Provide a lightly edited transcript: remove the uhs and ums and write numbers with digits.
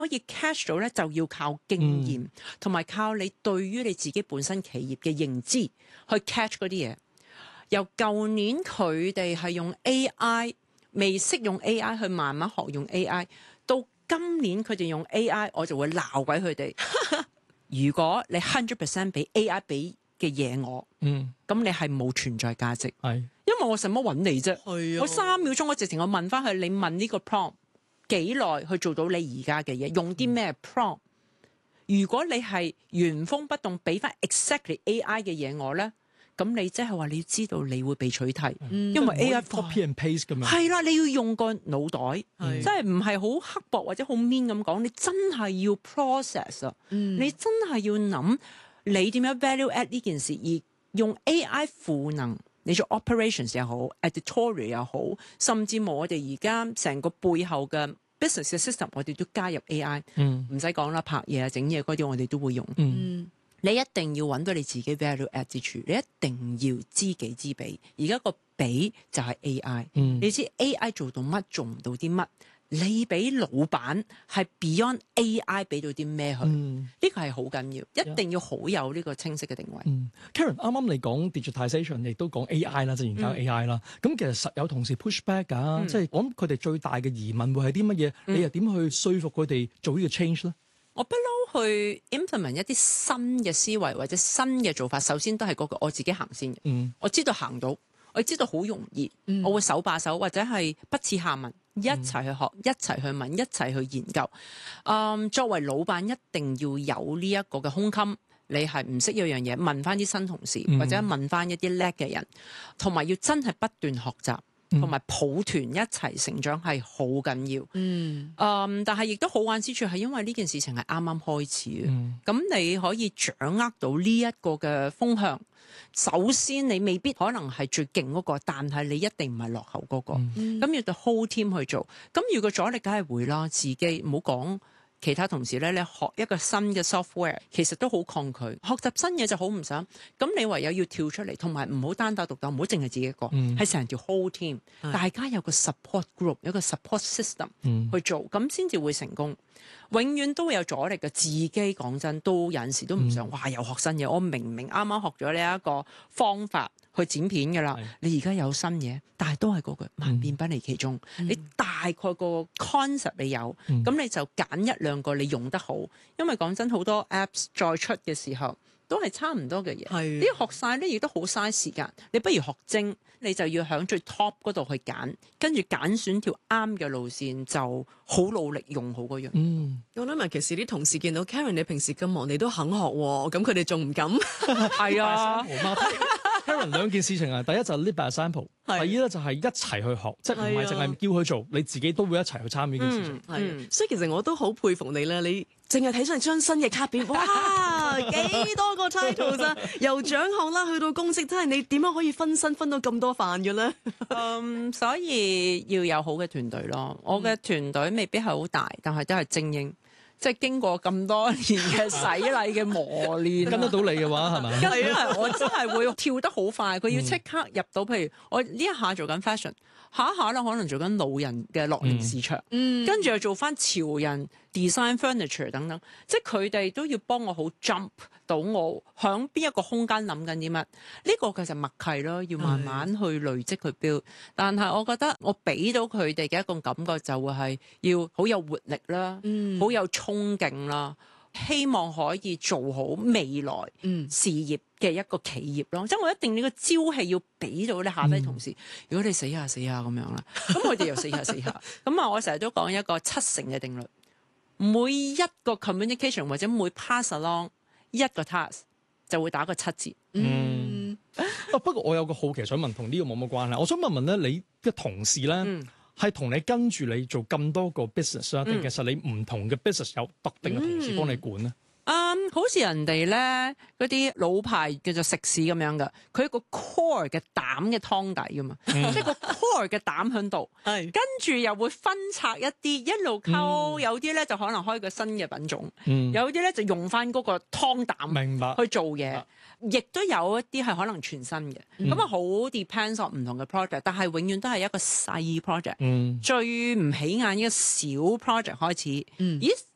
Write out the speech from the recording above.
可以 catch 到咧，就要靠經驗，同埋靠你對於你自己本身企業嘅認知去 catch 嗰啲嘢。由舊年佢哋係用 AI， 未識用 AI 去慢慢學用 AI， 到今年佢哋用 AI， 我就會鬧鬼佢哋。如果你 100% 俾 AI 俾嘅嘢我，咁你係冇存在價值。 係， 因為我使乜揾你啫？ 係啊， 我3秒鐘，我直情我問翻佢，你問呢個 prompt 幾耐去做到你而家嘅嘢？用啲咩 prompt？如果你係原封不動俾翻 exactly AI 嘅嘢我咧，咁你即係話你知道你會被取替，因為 AI copy and paste 咁樣。 係啦，你要用個腦袋， 係即係唔係好刻薄或者好 mean 咁講，你真係要 process 啊，你真係要諗你點樣 value add 呢件事，而用 AI 賦能。你做 operations 又好 ，editorial 又好，甚至乎我哋而家成個背後嘅 business 嘅 system， 我哋都加入 AI，唔使講啦，拍嘢啊、整嘢嗰啲我哋都會用。你一定要揾到你自己 value add 之處，你一定要知己知彼。而家個彼就係 AI，你知 AI 做到乜，做唔到啲乜。你俾老闆係 beyond AI 俾到啲咩佢？呢個係好緊要，一定要好有呢個清晰嘅定位。 Karen 啱啱你講 digitization， 亦都講 AI 啦，即係研究 AI 啦。咁其實實有同事 push back 㗎，即係我諗佢哋最大嘅疑問會係啲乜嘢？你又點去說服佢哋做呢個 change 咧？ 我不嬲去 implement 一啲新嘅思維或者新嘅做法，首先都係嗰個我自己行先嘅。我知道行到，我知道好容易，我會手把手或者係不恥下問。一齊去學，一齊去問，一齊去研究。作為老闆一定要有呢一個嘅胸襟，你係唔識一樣嘢，問翻啲新同事，或者問翻一啲叻嘅人，同埋要真係不斷學習，同埋抱團一齊成長係好緊要。但係亦都好玩之處係因為呢件事情係啱啱開始嘅，咁你可以掌握到呢一個嘅風向。首先你未必可能係最勁嗰個，但係你一定唔係落後嗰個。咁要對 whole team 去做。咁如果阻力梗係會啦，自己唔好講其他同事咧，你學一個新嘅 software 其實都好抗拒，學習新嘢就好唔想。咁你唯有要跳出嚟，同埋唔好單打獨鬥，唔好淨係自己一個，係成條 whole team，大家有個 support group， 有個 support system 去做，咁先至會成功。永遠都會有阻力嘅，自己講真都有陣時都唔想，哇！又學新嘢，我明明啱啱學咗呢一個方法去剪片㗎啦，你而家有新嘢，但係都係嗰句萬變不離其宗。你大概個 concept 你有，咁你就揀一兩個你用得好，因為講真好多 apps 再出嘅時候都係差唔多嘅嘢，你學晒咧亦都好嘥時間，你不如學精，你就要響最 top 嗰度去揀，跟住揀選條啱嘅路線，就好努力用好嗰樣。 我諗埋其實啲同事見到 Karen 你平時咁忙，你都肯學喎，咁佢哋仲唔敢？ 係啊。 Karen 兩件事情啊，第一就係 lead by example， 第二咧就係一齊去學，即係唔係淨係叫佢做，你自己都會一齊去參與呢件事情。 所以其實我都好佩服你啦，你淨係睇上張新嘅卡片，哇，幾多個 title 啊，由獎項啦去到公職，真係你點樣可以分身分到咁多飯嘅咧？ 所以要有好嘅團隊咯。我嘅團隊未必係好大，但係都係精英。即係經過咁多年嘅洗禮嘅磨練， 跟得到你嘅話係咪？ 因為我真係會跳得好快，佢要即刻入到。譬如我呢一下做緊 fashion，下一下咧可能做緊老人嘅樂齡市場，跟住又做翻潮人 design furniture 等等，即係佢哋都要幫我好 jump 到我響邊一個空間諗緊啲乜。呢個其實默契咯，要慢慢去累積去 build。但係我覺得我俾到佢哋嘅一個感覺就會係要好有活力啦，好有衝勁啦，希望可以做好未來事業嘅一個企業咯。即係我一定呢個朝氣要俾到你下低同事。如果你死下死下咁樣啦，咁佢哋又死下死下。咁啊，我成日都講一個7成嘅定律，每一個 communication 或者每 pass along 一個 task 就會打個7折。 不過我有個好奇想問，同呢個冇乜關係。我想問問咧，你嘅同事咧係同你跟住你做咁多個 business 啊，定其實你唔同嘅 business 有特定嘅同事幫你管咧？ 好似人哋咧嗰啲老牌叫做食肆咁樣噶，佢有個 core 嘅膽嘅湯底噶嘛，即係個 core 嘅膽喺度，跟住又會分拆一啲一路溝，有啲咧就可能開個新嘅品種，有啲咧就用翻嗰個湯膽明白去做嘢，亦都有一啲係可能全新嘅，咁啊好 depends on 唔同嘅 project， 但係永遠都係一個細 project，最唔起眼一個小 project 開始，咦？